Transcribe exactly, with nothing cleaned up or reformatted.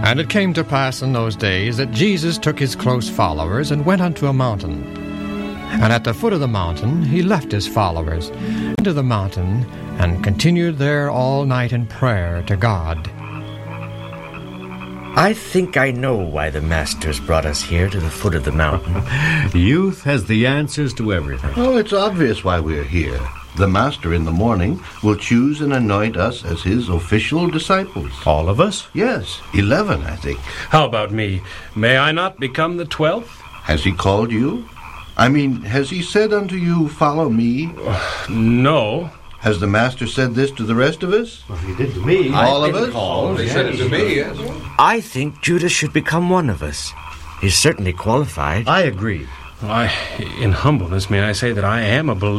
And it came to pass in those days that Jesus took his close followers and went unto a mountain. And at the foot of the mountain he left his followers, into the mountain, and continued there all night in prayer to God. I think I know why the Master's brought us here to the foot of the mountain. Youth has the answers to everything. Oh, it's obvious why we're here. The Master in the morning will choose and anoint us as his official disciples. All of us? Yes, eleven, I think. How about me? May I not become the twelfth? Has he called you? I mean, has he said unto you, follow me? No. Has the Master said this to the rest of us? Well, he did to me. All I've of been us? called. They said it to me, yes. I think Judas should become one of us. He's certainly qualified. I agree. I, in humbleness, may I say that I am a believer.